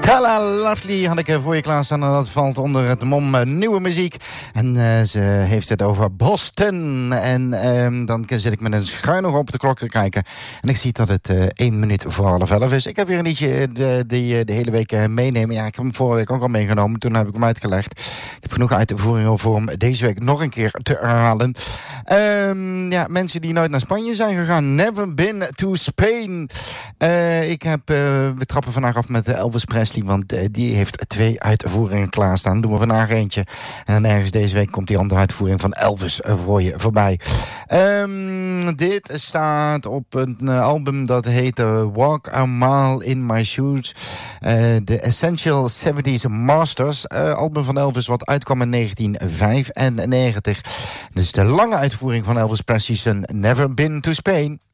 Kala Lovely had ik voor je klaarstaan en dat valt onder het mom nieuwe muziek. En ze heeft het over Boston. En dan zit ik met een schuin nog op de klok te kijken. En ik zie dat het 1 minuut voor 11:30 is. Ik heb weer een liedje die de hele week meenemen. Ja, ik heb hem vorige week ook al meegenomen. Toen heb ik hem uitgelegd. Ik heb genoeg uitvoeringen voor hem deze week nog een keer te herhalen. Ja, mensen die nooit naar Spanje zijn gegaan. Never been to Spain. We trappen vandaag af met Elvis Presley, want die heeft 2 uitvoeringen klaarstaan. Doen we vandaag eentje. En dan ergens deze week komt die andere uitvoering van Elvis voor je voorbij. Dit staat op een album dat heet Walk a Mile in My Shoes. The Essential 70s Masters. Album van Elvis wat uitkwam in 1995. Dit is de lange uitvoering van Elvis Presley's Never Been to Spain.